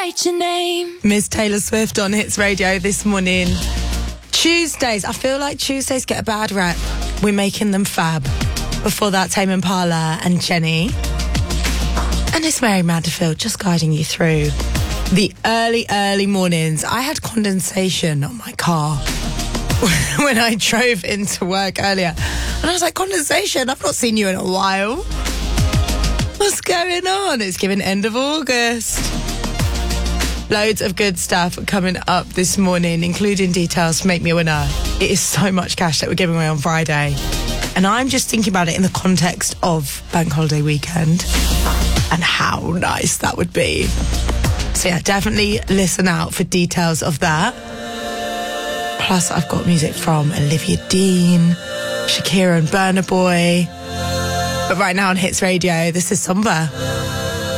write your name. Miss Taylor Swift on Hits Radio this morning. Tuesdays, I feel like Tuesdays get a bad rep. We're making them fab. Before that, Tame Impala and Jenny. And it's Mary Madderfield just guiding you through the early mornings. I had condensation on my car when I drove into work earlier. And I was like, condensation? I've not seen you in a while. What's going on? It's given end of August. Loads of good stuff coming up this morning, including details to make me a winner. It is so much cash that we're giving away on Friday. And I'm just thinking about it in the context of Bank Holiday weekend and how nice that would be. So yeah, definitely listen out for details of that. Plus, I've got music from Olivia Dean, Shakira and Burna Boy. But right now on Hits Radio, this is Somber.